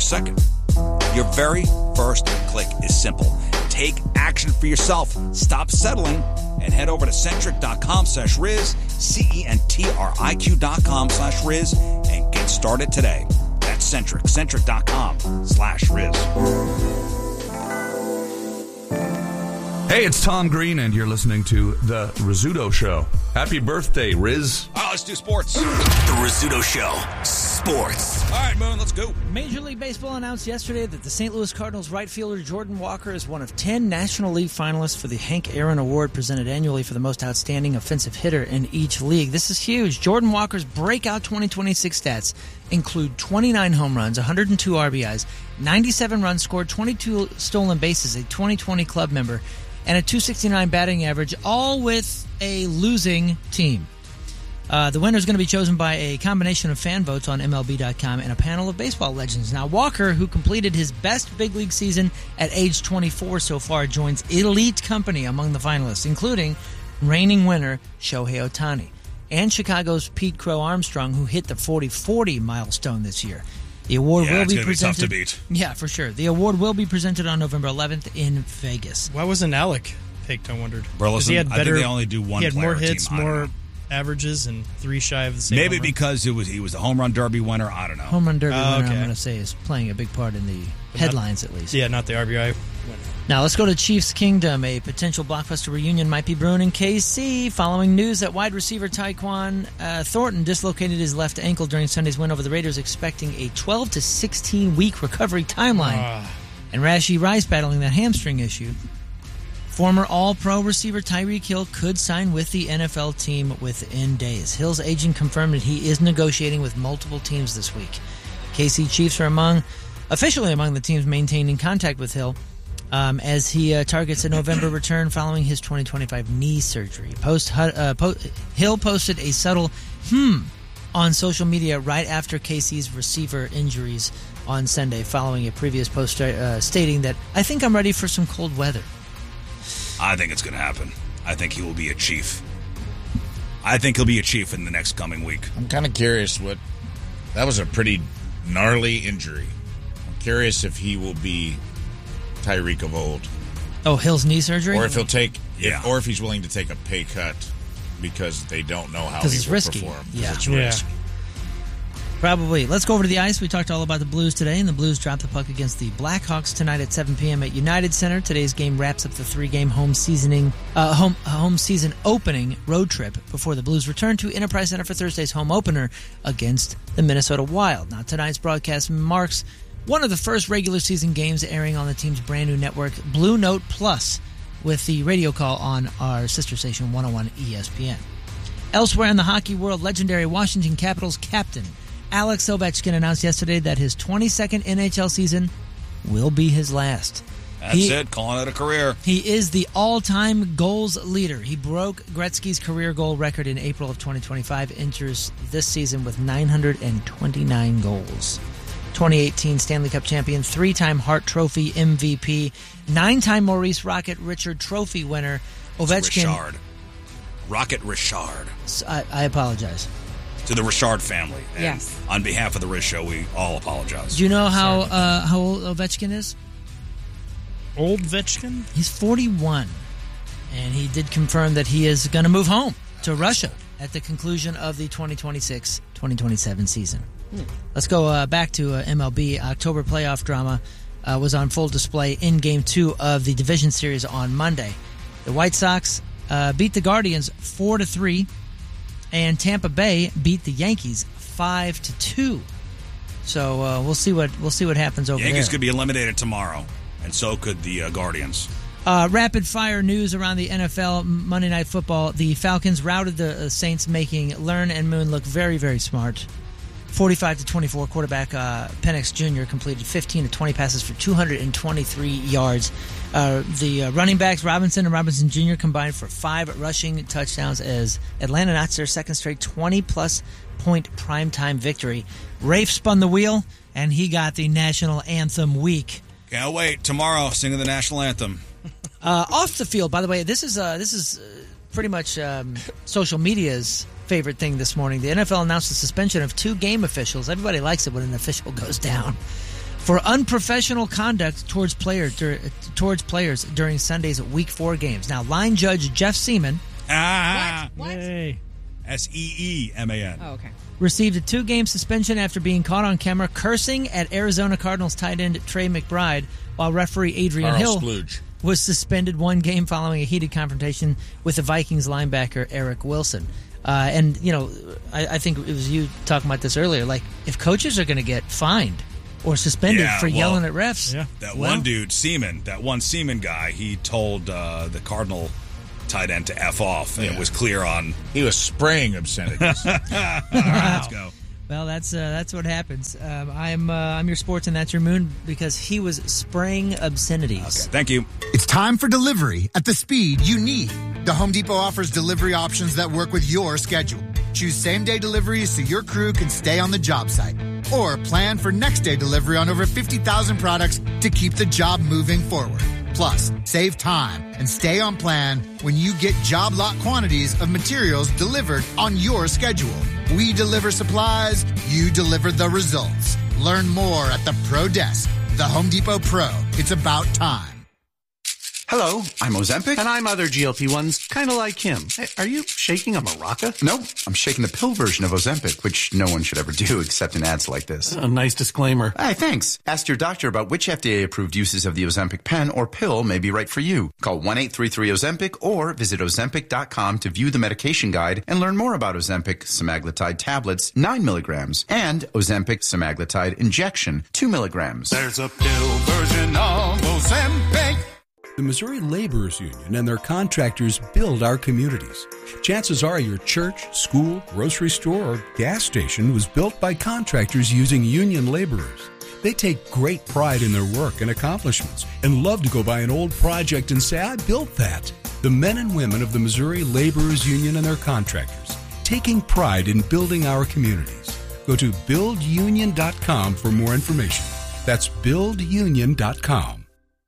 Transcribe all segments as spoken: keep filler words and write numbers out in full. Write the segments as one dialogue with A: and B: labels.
A: second. Your very first click is simple. Take action for yourself. Stop settling and head over to centric.com slash Riz, C-E-N-T-R-I-Q dot com slash Riz, and get started today. That's Centric, centric.com slash Riz.
B: Hey, it's Tom Green, and you're listening to The Rizzuto Show. Happy birthday, Riz.
A: All right, let's do sports.
C: The Rizzuto Show. Sports.
A: All right, Moon, let's go.
D: Major League Baseball announced yesterday that the Saint Louis Cardinals right fielder Jordan Walker is one of ten National League finalists for the Hank Aaron Award presented annually for the most outstanding offensive hitter in each league. This is huge. Jordan Walker's breakout twenty twenty-six stats include twenty-nine home runs, one hundred two R B Is, ninety-seven runs scored, twenty-two stolen bases, a twenty twenty club member, and a two sixty-nine batting average, all with a losing team. Uh, the winner is going to be chosen by a combination of fan votes on M L B dot com and a panel of baseball legends. Now, Walker, who completed his best big league season at age twenty-four so far, joins elite company among the finalists, including reigning winner Shohei Ohtani and Chicago's Pete Crow Armstrong, who hit the forty forty milestone this year. The award
A: yeah,
D: will
A: it's
D: be
A: gonna
D: presented.
A: Be tough to beat.
D: Yeah, for sure. The award will be presented on November eleventh in Vegas.
E: Why wasn't Alec picked? I wondered.
A: Burleson,
E: he had better,
A: I think they only do one.
E: He had
A: player
E: more hits,
A: team.
E: more averages, and three shy of the same.
A: Maybe
E: home run.
A: because it was he was a home run derby winner. I don't know.
D: Home run derby
E: Oh,
D: winner,
E: okay.
D: I'm going to say, is playing a big part in the
E: But
D: headlines,
E: not,
D: at least.
E: Yeah, not the R B I winner.
D: Now let's go to Chiefs Kingdom. A potential blockbuster reunion might be brewing in K C following news that wide receiver Tyquan uh, Thornton dislocated his left ankle during Sunday's win over the Raiders, expecting a twelve to sixteen week recovery timeline.
E: Ah.
D: And Rashee Rice battling that hamstring issue. Former All-Pro receiver Tyreek Hill could sign with the N F L team within days. Hill's agent confirmed that he is negotiating with multiple teams this week. K C Chiefs are among, officially among the teams maintaining contact with Hill um, as he uh, targets a November return following his twenty twenty-five knee surgery. Post, uh, po- Hill posted a subtle hmm on social media right after K C's receiver injuries on Sunday, following a previous post uh, stating that, "I think I'm ready for some cold weather."
A: I think it's going to happen. I think he will be a Chief. I think he'll be a Chief in the next coming week.
F: I'm kind of curious what... That was a pretty gnarly injury. I'm curious if he will be Tyreek of old.
D: Oh, Hill's knee surgery?
F: Or if he'll take...
A: Yeah.
F: If, or if he's willing to take a pay cut because they don't know how he
D: it's
F: will
D: risky.
F: perform. 'Cause
D: Yeah.
F: It's
E: Yeah.
F: risk.
D: Probably. Let's go over to the ice. We talked all about the Blues today, and the Blues dropped the puck against the Blackhawks tonight at seven p.m. at United Center. Today's game wraps up the three-game home seasoning, uh, home home season opening road trip before the Blues return to Enterprise Center for Thursday's home opener against the Minnesota Wild. Now, tonight's broadcast marks one of the first regular season games airing on the team's brand new network, Blue Note Plus, with the radio call on our sister station, one oh one E S P N. Elsewhere in the hockey world, legendary Washington Capitals captain Alex Ovechkin announced yesterday that his twenty-second N H L season will be his last.
A: That's
D: he,
A: it. Calling it a career.
D: He is the all-time goals leader. He broke Gretzky's career goal record in April of twenty twenty-five, enters this season with nine hundred twenty-nine goals. twenty eighteen Stanley Cup champion, three-time Hart Trophy M V P, nine-time Maurice Rocket Richard Trophy winner. Ovechkin.
A: Richard. Rocket Richard.
D: I, I apologize.
A: To the Richard family. And
D: Yes.
A: on behalf of the Riz Show, we all apologize.
D: Do you know how uh, how old Ovechkin is?
E: Old Vetchkin?
D: He's forty-one, and he did confirm that he is going to move home to Russia at the conclusion of the twenty twenty-six twenty twenty-seven season. Hmm. Let's go uh, back to uh, M L B. October playoff drama uh, was on full display in Game two of the Division Series on Monday. The White Sox uh, beat the Guardians four to three, and Tampa Bay beat the Yankees five to two. So uh, we'll see what we'll see what happens over
A: Yankees
D: there.
A: could be eliminated tomorrow, and so could the uh, Guardians.
D: Uh, rapid fire news around the N F L Monday Night Football. The Falcons routed the uh, Saints, making Learn and Moon look very, very smart. forty-five to twenty-four, quarterback uh, Penix Junior completed fifteen to twenty passes for two hundred twenty-three yards. Uh, the uh, running backs Robinson and Robinson Junior combined for five rushing touchdowns as Atlanta notched their second straight twenty-plus point primetime victory. Rafe spun the wheel, and he got the national anthem week.
A: Can't wait. Tomorrow, singing the national anthem.
D: Uh, off the field, by the way, this is uh, this is uh, pretty much um, social media's favorite thing this morning. The N F L announced the suspension of two game officials. Everybody likes it when an official goes down for unprofessional conduct towards player dur- towards players during Sunday's Week Four games. Now, line judge Jeff Seaman
A: Ah,
G: What? What?
E: Hey.
A: S E E M A N.
G: Oh, okay.
D: received a two-game suspension after being caught on camera cursing at Arizona Cardinals tight end Trey McBride, while referee Adrian
F: Carl
D: Hill
F: Splooge.
D: was suspended one game following a heated confrontation with the Vikings linebacker Eric Wilson. Uh, and, you know, I, I think it was you talking about this earlier. Like, if coaches are going to get fined or suspended
A: Yeah,
D: for
A: well,
D: yelling at refs.
E: Yeah.
A: That
D: well,
A: one dude, Seaman, that one Seaman guy, he told uh, the Cardinal tight end to F off, and
F: Yeah.
A: it was clear on.
F: He was spraying obscenities.
A: Let's go.
D: Well, that's uh, that's what happens. Um, I'm uh, I'm your sports, and that's your moon, because he was spraying obscenities.
A: Okay, thank you.
H: It's time for delivery at the speed you need. The Home Depot offers delivery options that work with your schedule. Choose same-day deliveries so your crew can stay on the job site. Or plan for next-day delivery on over fifty thousand products to keep the job moving forward. Plus, save time and stay on plan when you get job lot quantities of materials delivered on your schedule. We deliver supplies, you deliver the results. Learn more at the Pro Desk. The Home Depot Pro. It's about time.
I: Hello, I'm Ozempic. And I'm other G L P ones, kind of like him. Hey, are you shaking a maraca?
J: No, I'm shaking the pill version of Ozempic, which no one should ever do except in ads like this.
I: A nice disclaimer.
J: Hey, thanks. Ask your doctor about which F D A-approved uses of the Ozempic pen or pill may be right for you. Call one eight three three Ozempic or visit Ozempic dot com to view the medication guide and learn more about Ozempic semaglutide tablets, nine milligrams, and Ozempic semaglutide injection, two milligrams.
K: There's a pill version of Ozempic.
L: The Missouri Laborers Union and their contractors build our communities. Chances are your church, school, grocery store, or gas station was built by contractors using union laborers. They take great pride in their work and accomplishments and love to go by an old project and say, I built that. The men and women of the Missouri Laborers Union and their contractors, taking pride in building our communities. Go to build union dot com for more information. That's build union dot com.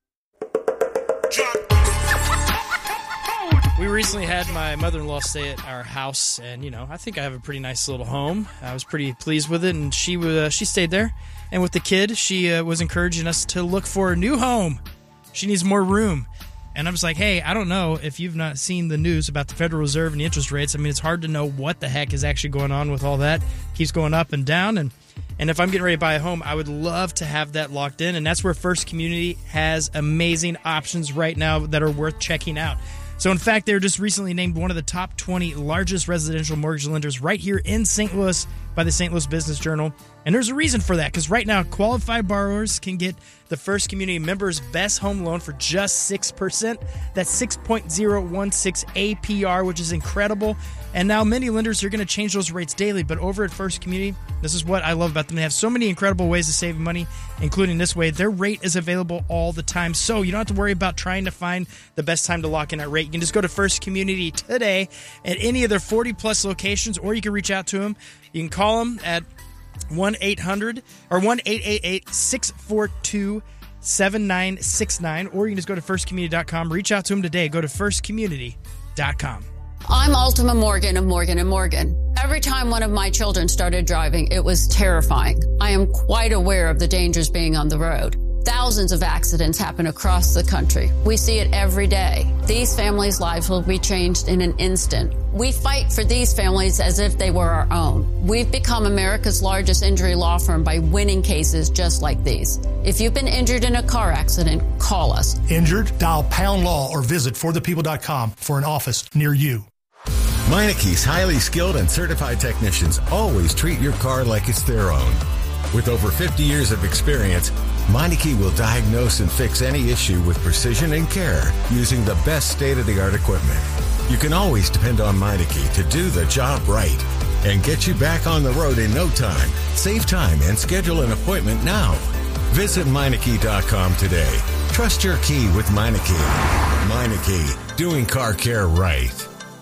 E: We recently had my mother-in-law stay at our house, and, you know, I think I have a pretty nice little home. I was pretty pleased with it, and she uh, she stayed there. And with the kid, she uh, was encouraging us to look for a new home. She needs more room. And I was like, hey, I don't know if you've not seen the news about the Federal Reserve and the interest rates. I mean, it's hard to know what the heck is actually going on with all that. It keeps going up and down, and And if I'm getting ready to buy a home, I would love to have that locked in. And that's where First Community has amazing options right now that are worth checking out. So, in fact, they were just recently named one of the top twenty largest residential mortgage lenders right here in Saint Louis by the Saint Louis Business Journal. And there's a reason for that, because right now, qualified borrowers can get the First Community Members' Best Home Loan for just six percent. That's six point zero one six A P R, which is incredible. And now many lenders are going to change those rates daily. But over at First Community, this is what I love about them. They have so many incredible ways to save money, including this way. Their rate is available all the time. So you don't have to worry about trying to find the best time to lock in that rate. You can just go to First Community today at any of their forty plus locations, or you can reach out to them. You can call them at one eight hundred or one eight eight eight, six four two, seven nine six nine, or you can just go to first community dot com. Reach out to them today. Go to first community dot com.
M: I'm Ultima Morgan of Morgan and Morgan. Every time one of my children started driving, it was terrifying. I am quite aware of the dangers being on the road. Thousands of accidents happen across the country. We see it every day. These families' lives will be changed in an instant. We fight for these families as if they were our own. We've become America's largest injury law firm by winning cases just like these. If you've been injured in a car accident, call us.
N: Injured? Dial pound law or visit for the people dot com for an office near you.
O: Meinake's highly skilled and certified technicians always treat your car like it's their own. With over fifty years of experience, Meineke will diagnose and fix any issue with precision and care using the best state-of-the-art equipment. You can always depend on Meineke to do the job right and get you back on the road in no time. Save time and schedule an appointment now. Visit Meineke dot com today. Trust your key with Meineke. Meineke, doing car care right.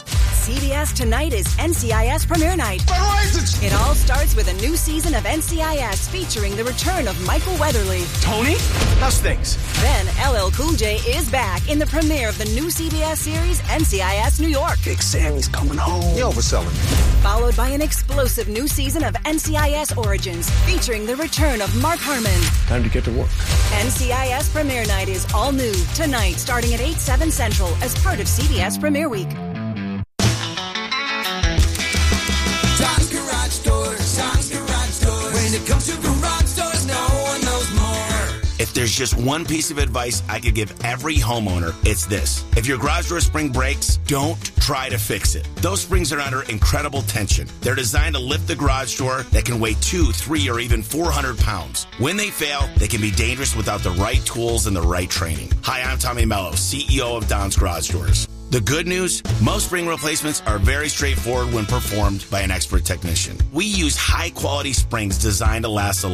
G: C B S tonight is N C I S Premiere Night. It all starts with a new season of N C I S featuring the return of Michael Weatherly.
P: Tony, how's things?
G: Then L L Cool J is back in the premiere of the new C B S series N C I S New York.
P: Big Sammy's coming home.
Q: You overselling.
G: Followed by an explosive new season of N C I S Origins featuring the return of Mark Harmon.
P: Time to get to work.
G: N C I S Premiere Night is all new tonight starting at eight, seven Central as part of C B S Premiere Week.
R: Tom's Garage Doors, Tom's Garage Doors. When it comes to garage doors, no one knows more.
S: If there's just one piece of advice I could give every homeowner, it's this. If your garage door spring breaks, don't try to fix it. Those springs are under incredible tension. They're designed to lift the garage door that can weigh two, three, or even four hundred pounds. When they fail, they can be dangerous without the right tools and the right training. Hi, I'm Tommy Mello, C E O of Don's Garage Doors. The good news, most spring replacements are very straightforward when performed by an expert technician. We use high-quality springs designed to last a